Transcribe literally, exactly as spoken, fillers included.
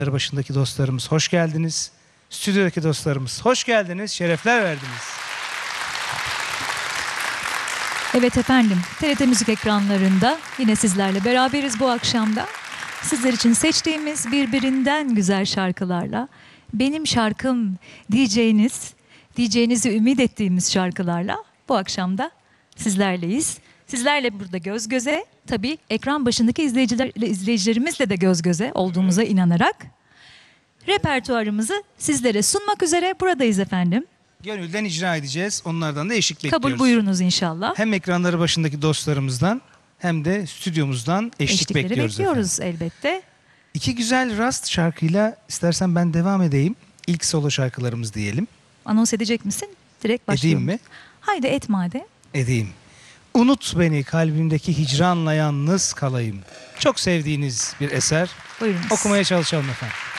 Başındaki dostlarımız hoş geldiniz. Stüdyodaki dostlarımız hoş geldiniz. Şerefler verdiniz. Evet efendim, T R T Müzik ekranlarında yine sizlerle beraberiz bu akşamda. Sizler için seçtiğimiz birbirinden güzel şarkılarla, benim şarkım diyeceğiniz, diyeceğinizi ümit ettiğimiz şarkılarla bu akşamda sizlerleyiz. Sizlerle burada göz göze, tabii ekran başındaki izleyiciler, izleyicilerimizle de göz göze olduğumuza inanarak repertuarımızı sizlere sunmak üzere buradayız efendim. Gönülden icra edeceğiz. Onlardan da eşlik bekliyoruz. Kabul buyurunuz inşallah. Hem ekranları başındaki dostlarımızdan hem de stüdyomuzdan eşlik Eşlikleri bekliyoruz. bekliyoruz efendim. elbette. İki güzel rast şarkıyla istersen ben devam edeyim. İlk solo şarkılarımız diyelim. Anons edecek misin? Direkt başlayalım. Edeyim mi? Haydi et madem. Edeyim. Unut beni, kalbimdeki hicranla yalnız kalayım. Çok sevdiğiniz bir eser. Buyurunuz. Okumaya çalışalım efendim.